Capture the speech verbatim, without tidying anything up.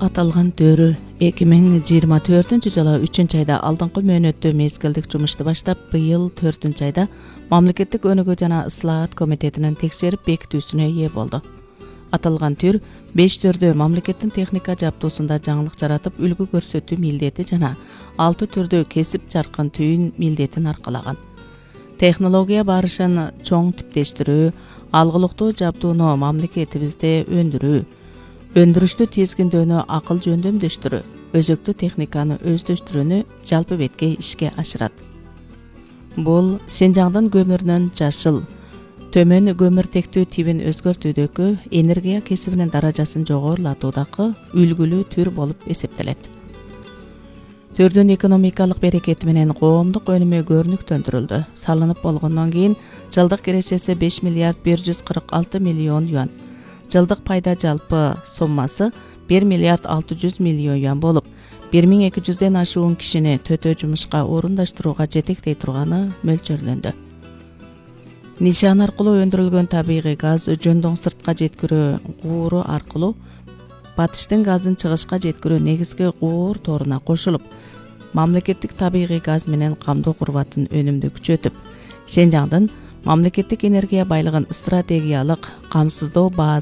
Аталган төрү эки миң жыйырма төртүнчү жылы үчүнчү айда алдыңкы мөөнөттө мезгилдик жумушту баштап, быйыл төртүнчү айда Мамлекеттик өнүгүү жана ыслаат комитетинин текшерип бекитүүсүнө ээ болду. Аталган түр беш түрдө мамлекеттин техника жабдуусунда жаңылык жаратып, үлгү көрсөтүү милдети жана алты түрдө кесип жаркын түйүн милдетин аркалаган. Технология барышын чоң типтештирүү, алгылыктуу жабдууну мамлекетибизде өндүрүү, өндүрүштү тизгиндөөнү акыл жөндөмдөштүрүү, өзөктүү техниканы өздөштүрүүнү жалпы бетке ишке ашырат. Бул Синжаңдын көмүрүнүн жашыл, төмөн көмүртектүү тибин өзгөртүүдөгү, энергия кесибинин даражасын жогорулатуудагы үлгүлүү түр болуп эсептелет. Түрдүн экономикалык берекети менен коомдук өнүмү көрүнүктөндүрүлдү. Салынып болгондон кийин жылдык кирешеси беш миллиард бир жүз кырк алты миллион юан. Жылдык пайда жалпы суммасы бир миллиард алты жүз миллион юан болуп, бир миң эки жүздөн ашуун кишини төтө жумушка орундаштырууга жетектей турганы мөлчөрлөндү. Нишан аркылуу өндүрүлгөн табигый газ жөндөн сыртка жеткирүү кууру аркылуу батыштын газын чыгышка жеткирүү негизги куур торуна кошулуп, мамлекеттик табигый газ менен камдоо курбатын өнүмдү күчөтүп, Синжаңдын мамлекеттик энергия байлыгын стратегиялык камсыздоо базасы